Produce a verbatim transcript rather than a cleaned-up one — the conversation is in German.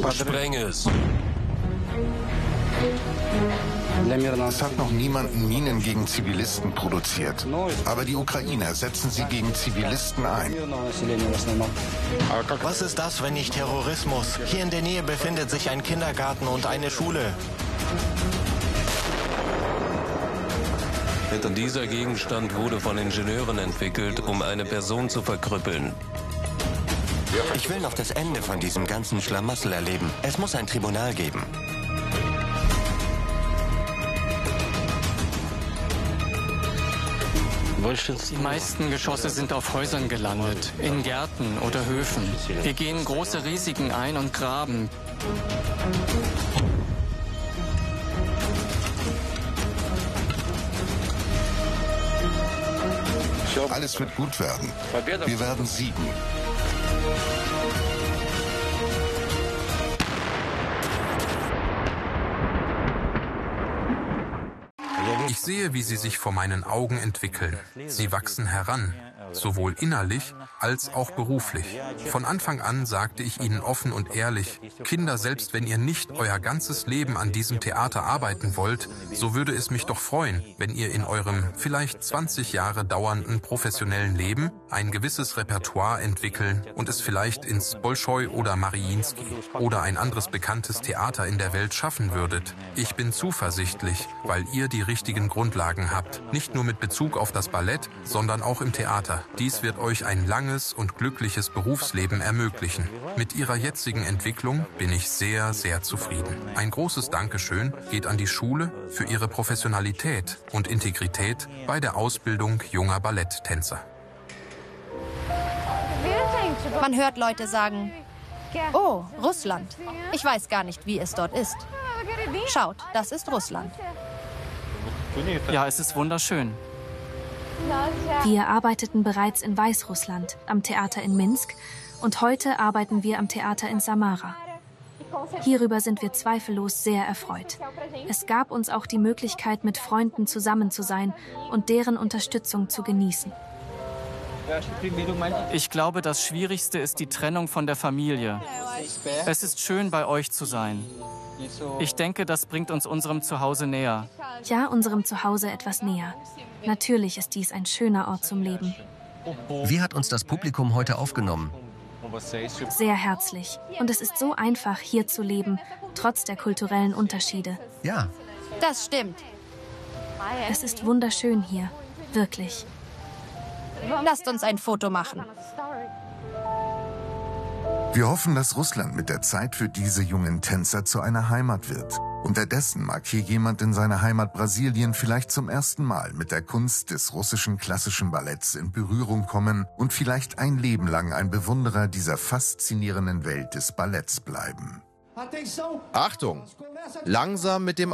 Spreng es. Es hat noch niemanden Minen gegen Zivilisten produziert. Aber die Ukrainer setzen sie gegen Zivilisten ein. Was ist das, wenn nicht Terrorismus? Hier in der Nähe befindet sich ein Kindergarten und eine Schule. Dieser Gegenstand wurde von Ingenieuren entwickelt, um eine Person zu verkrüppeln. Ich will noch das Ende von diesem ganzen Schlamassel erleben. Es muss ein Tribunal geben. Die meisten Geschosse sind auf Häusern gelandet, in Gärten oder Höfen. Wir gehen große Risiken ein und graben. Alles wird gut werden. Wir werden siegen. Ich sehe, wie sie sich vor meinen Augen entwickeln. Sie wachsen heran, sowohl innerlich als auch beruflich. Von Anfang an sagte ich ihnen offen und ehrlich, Kinder, selbst wenn ihr nicht euer ganzes Leben an diesem Theater arbeiten wollt, so würde es mich doch freuen, wenn ihr in eurem vielleicht zwanzig Jahre dauernden professionellen Leben ein gewisses Repertoire entwickeln und es vielleicht ins Bolschoi oder Mariinski oder ein anderes bekanntes Theater in der Welt schaffen würdet. Ich bin zuversichtlich, weil ihr die richtigen Grundlagen habt, nicht nur mit Bezug auf das Ballett, sondern auch im Theater. Dies wird euch ein langes und glückliches Berufsleben ermöglichen. Mit ihrer jetzigen Entwicklung bin ich sehr, sehr zufrieden. Ein großes Dankeschön geht an die Schule für ihre Professionalität und Integrität bei der Ausbildung junger Balletttänzer. Man hört Leute sagen, oh, Russland. Ich weiß gar nicht, wie es dort ist. Schaut, das ist Russland. Ja, es ist wunderschön. Wir arbeiteten bereits in Weißrussland, am Theater in Minsk, und heute arbeiten wir am Theater in Samara. Hierüber sind wir zweifellos sehr erfreut. Es gab uns auch die Möglichkeit, mit Freunden zusammen zu sein und deren Unterstützung zu genießen. Ich glaube, das Schwierigste ist die Trennung von der Familie. Es ist schön, bei euch zu sein. Ich denke, das bringt uns unserem Zuhause näher. Ja, unserem Zuhause etwas näher. Natürlich ist dies ein schöner Ort zum Leben. Wie hat uns das Publikum heute aufgenommen? Sehr herzlich. Und es ist so einfach, hier zu leben, trotz der kulturellen Unterschiede. Ja. Das stimmt. Es ist wunderschön hier. Wirklich. Lasst uns ein Foto machen. Wir hoffen, dass Russland mit der Zeit für diese jungen Tänzer zu einer Heimat wird. Unterdessen mag hier jemand in seiner Heimat Brasilien vielleicht zum ersten Mal mit der Kunst des russischen klassischen Balletts in Berührung kommen und vielleicht ein Leben lang ein Bewunderer dieser faszinierenden Welt des Balletts bleiben. Achtung! Langsam mit dem